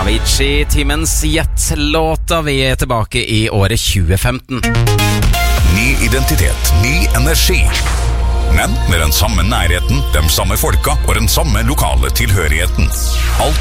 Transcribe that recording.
Avicii, timens jettlåta. Vi tilbake i året 2015. Ny identitet, ny energi. Men med den samme nærheten, de samme folka og den samme lokale tilhørigheten. Alt